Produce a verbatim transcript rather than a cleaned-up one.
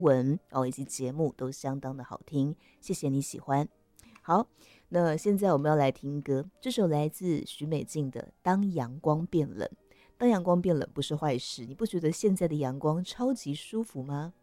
文哦以及节目都相当的好听，谢谢你喜欢。好，那现在我们要来听歌，这首来自许美静的《当阳光变冷》。当阳光变冷不是坏事，你不觉得现在的阳光超级舒服吗？